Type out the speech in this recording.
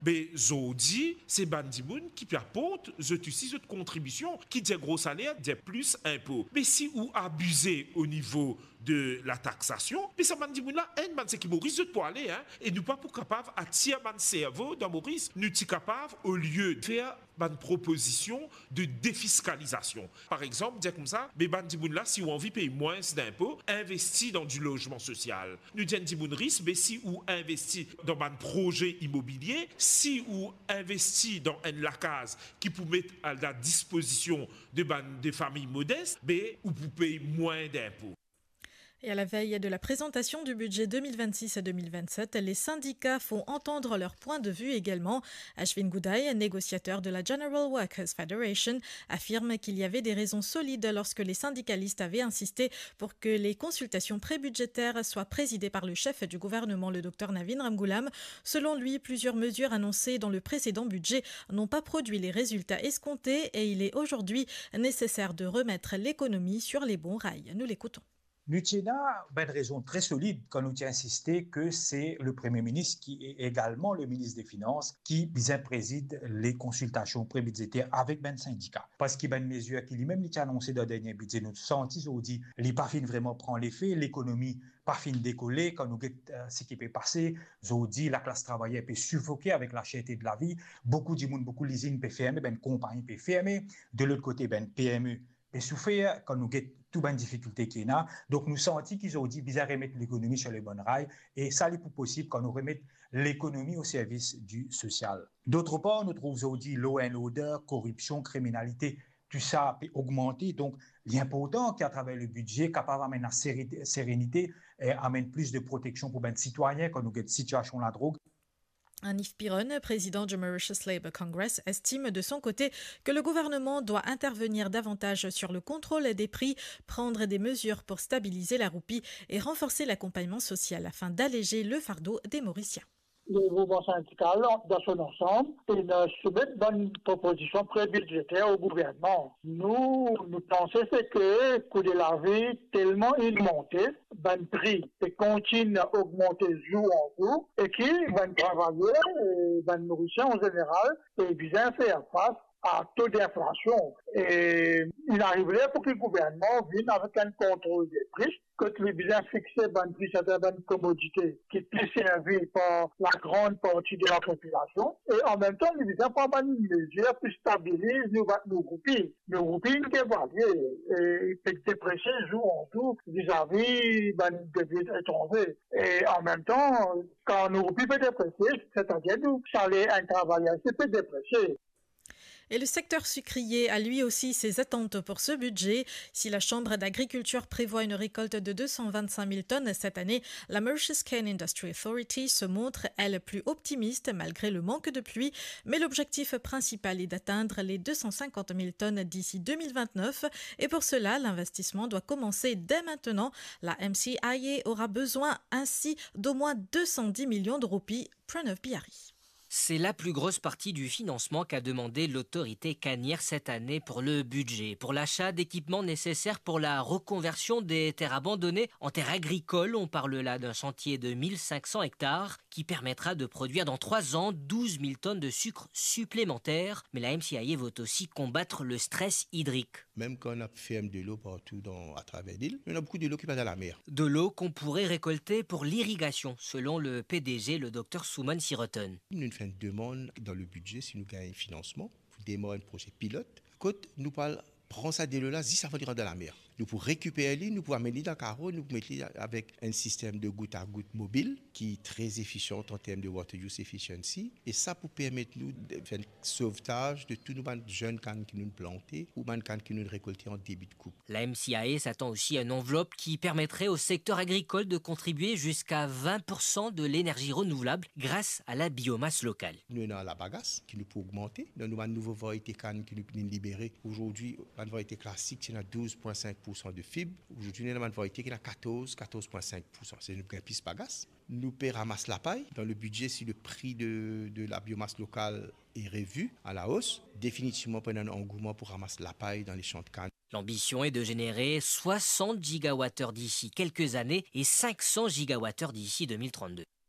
Mais Zodi, c'est Bandimoun qui apporte cette contribution qui dit gros salaire, dit plus impôt. Mais si vous abusez au niveau de la taxation, mais ça Bandimoun là, un man c'est qui Maurice pour aller, hein, et nous pas pour capable attirer man cerveau dans Maurice, nous sommes capable au lieu de faire une proposition de défiscalisation. Par exemple, dire comme ça, mais Bandimoun là, si vous envie de payer moins d'impôts, investit dans du logement social. Nous disons risque, mais si vous investit dans un projet immobilier, si vous investissez dans la case qui peut mettre à la disposition des familles modestes, mais vous pouvez payer moins d'impôts. Et à la veille de la présentation du budget 2026 à 2027, les syndicats font entendre leur point de vue également. Ashwin Goudaï, négociateur de la General Workers Federation, affirme qu'il y avait des raisons solides lorsque les syndicalistes avaient insisté pour que les consultations prébudgétaires soient présidées par le chef du gouvernement, le Dr Navin Ramgoolam. Selon lui, plusieurs mesures annoncées dans le précédent budget n'ont pas produit les résultats escomptés et il est aujourd'hui nécessaire de remettre l'économie sur les bons rails. Nous l'écoutons. Nous avons une raison très solide quand nous avons insisté que c'est le Premier ministre qui est également le ministre des Finances qui préside les consultations prébudgétaires avec les syndicats. Parce qu'il y a une mesure qui lui-même a annoncé dans le dernier budget. Nous sentons aujourd'hui les pas fin vraiment prend l'effet, l'économie pas fin décoller quand nous regardons ce qui peut passer. Aujourd'hui, la classe travaillère peut suffoquer avec la cherté de la vie. Beaucoup de monde, beaucoup de usines peuvent fermer, compagnies peuvent fermer. De l'autre côté, PME peut souffrir quand nous regardons toutes les difficultés qu'il y a. Donc, nous sentons qu'ils ont dit bizarre remettre l'économie sur les bonnes rails et ça, c'est possible quand nous remettons l'économie au service du social. D'autre part, nous trouvons aujourd'hui law and order, corruption, criminalité, tout ça peut augmenter. Donc, l'important qu'à travers le budget, capable d'amener la sérénité et amène plus de protection pour les citoyens quand nous avons une situation de la drogue. Hanif Piron, président du Mauritius Labour Congress, estime de son côté que le gouvernement doit intervenir davantage sur le contrôle des prix, prendre des mesures pour stabiliser la roupie et renforcer l'accompagnement social afin d'alléger le fardeau des Mauriciens. Le mouvement syndical dans son ensemble et soumettre une proposition pré-budgétaire au gouvernement. Nous pensons que le coût de la vie tellement une montée, le prix continue à augmenter jour en jour et qui va travailler, les Mauriciens en général, et bien faire face à taux d'inflation. Et il arriverait pour que le gouvernement vienne avec un contrôle des prix, que les biens fixés dans le prix certaines commodités qui puissent servir par la grande partie de la population. Et en même temps, les biens pas une mesure qui stabilise nos roupies. Nos roupies qui évaluent et qui déprécient jour en jour vis-à-vis des devises étrangers. Et en même temps, quand nos roupies peuvent déprécier, c'est-à-dire nous, ça allait un travailleur qui peut déprécier. Et le secteur sucrier a lui aussi ses attentes pour ce budget. Si la Chambre d'agriculture prévoit une récolte de 225 000 tonnes cette année, la Mauritius Cane Industry Authority se montre, elle, plus optimiste malgré le manque de pluie. Mais l'objectif principal est d'atteindre les 250 000 tonnes d'ici 2029. Et pour cela, l'investissement doit commencer dès maintenant. La MCIA aura besoin ainsi d'au moins 210 millions de roupies. Pranav Bihari. C'est la plus grosse partie du financement qu'a demandé l'autorité cannière cette année pour le budget. Pour l'achat d'équipements nécessaires pour la reconversion des terres abandonnées en terres agricoles, on parle là d'un chantier de 1500 hectares qui permettra de produire dans 3 ans 12 000 tonnes de sucre supplémentaires. Mais la MCIA veut aussi combattre le stress hydrique. Même quand on a ferme de l'eau partout à travers l'île, il y a beaucoup de l'eau qui passe dans la mer. De l'eau qu'on pourrait récolter pour l'irrigation, selon le PDG, le Dr Souman Siroton. Nous faisons une demande dans le budget si nous gagnons un financement pour démarrer un projet pilote. Quand nous parlons, prends ça de l'eau là, 10 avant de rentrer dans la mer. Nous pouvons récupérer l'île, nous pouvons amener dans le carreau, nous pouvons mettre avec un système de goutte à goutte mobile qui est très efficient en termes de water use efficiency. Et ça pour permettre nous de faire un sauvetage de tous nos jeunes cannes qui nous plantés ou les cannes qui nous récoltés en début de coupe. La MCIA s'attend aussi à une enveloppe qui permettrait au secteur agricole de contribuer jusqu'à 20% de l'énergie renouvelable grâce à la biomasse locale. Nous avons la bagasse qui nous peut augmenter. Nous avons une nouvelle variété canne qui nous peut libérer. Aujourd'hui, la variété classique, c'est à 12,5% de fibres. Aujourd'hui, nous avons une variété qui est à 14,5%. C'est une piste bagasse. Nous ramassons la paille. Dans le budget, si le prix de la biomasse locale est revu à la hausse, définitivement, on a un engouement pour ramasser la paille dans les champs de canne. L'ambition est de générer 60 gigawattheures d'ici quelques années et 500 gigawattheures d'ici 2032.